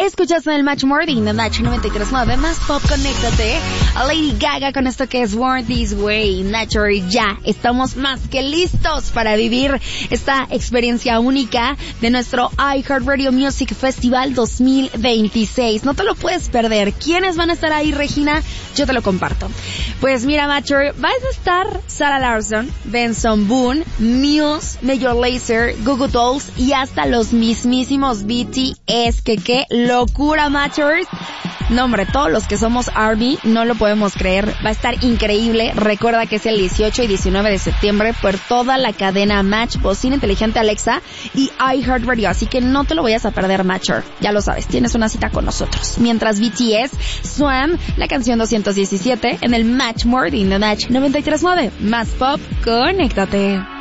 Escuchas en el Match Morning de Match 93.9, más pop, conéctate a Lady Gaga con esto que es Born This Way. Nacho, ya estamos más que listos para vivir esta experiencia única de nuestro iHeartRadio Music Festival 2026. No te lo puedes perder. ¿Quiénes van a estar ahí, Regina? Yo te lo comparto. Pues mira, Matcher, vas a estar Sarah Larsson, Benson Boone, Muse, Major Lazer, Goo Goo Dolls y hasta los mismísimos BTS. Que qué locura, Matchers. No, hombre, todos los que somos ARMY no lo podemos creer. Va a estar increíble. Recuerda que es el 18 y 19 de septiembre por toda la cadena Match, bocina inteligente Alexa y iHeartRadio. Así que no te lo vayas a perder, Matcher. Ya lo sabes, tienes una cita con nosotros. Mientras BTS, Swam, la canción 217 en el Match Morning de Match 93.9. Más pop, conéctate.